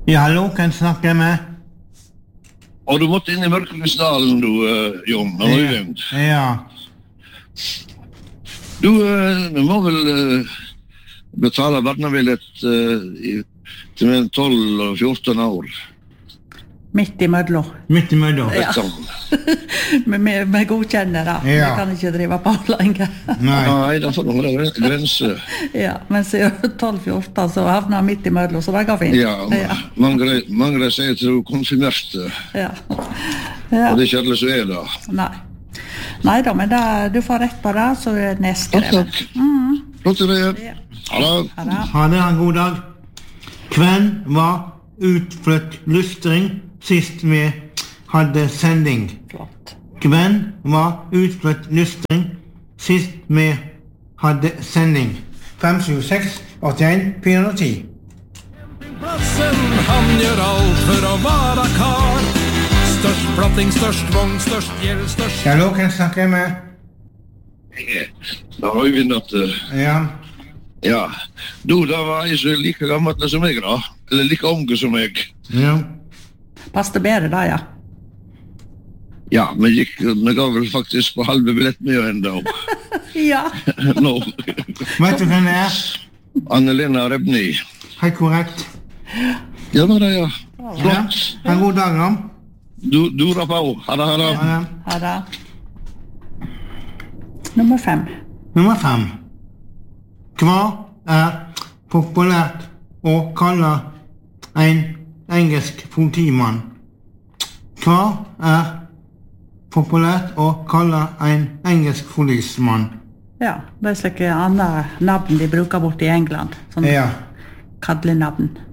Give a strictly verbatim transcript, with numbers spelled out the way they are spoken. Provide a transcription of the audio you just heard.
Ja, hallo, kan snakke med? Og du måtte inn i Mørkeløsdalen, du, uh, Jon. Ja. Ja. Du uh, må vel uh, betale barnebillett uh, i, til med tolv og fjorten år. Midt i mødlo. Midt i mødlo. Ja. Men vi, vi godkjenner det. Ja. Vi kan ikke drive på lenge. Nei. Nei, da får du holde grense. Ja, men siden tolv fjorten så havner midt i mødlo, så det går fint. Ja, ja. Mange, mange sier til du konfirmerte. Ja. Ja. Og det er ikke alle som er da. Nei. Nei da, men da, du får rett på det, så er det nedskrevet. Takk, takk. Mm. Flott til det. Ja. Ha det. Ha det. Ha det, en god dag. Hvem var utflytt lystring sist vi hadde sending? Flott. Hvem var utflytt lystring sist vi hadde sending? fem sju seks åtte en fire ti. Plassen, han gjør alt for å være kar. Størst platting, størst vogn, størst gjeld, størst... Ja, hallo, kan jeg snakke med? Da har vi vinnet. Ja. Ja. Du, da var jeg så like gammel som meg da. Eller like unge som meg. Ja. Passte bedre da, ja. Ja, men gikk, vi ga vel faktisk på halve billett mye enda. Ja. Nå. Vet du hvem det er? Anne-Lena Rebni. Helt korrekt. Ja, det er det, ja. Ja. Flott. Ha en god dag, da. Du, du rapper også. Ha det, ha det. Ha det. Ha det. Nummer fem. Nummer fem. Hva er populært å kalle en engelsk politimann? Hva er populært å kalle en engelsk policemann? Ja, det er slike andre navn de bruker bort i England. Sånn Ja. kadlenavn.